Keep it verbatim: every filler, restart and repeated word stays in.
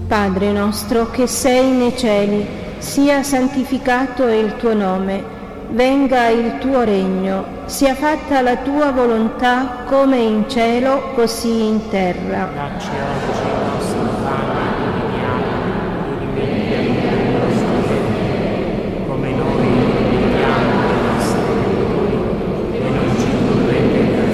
Padre nostro che sei nei cieli, sia santificato il tuo nome, venga il tuo regno, sia fatta la tua volontà come in cielo così in terra. Dacci oggi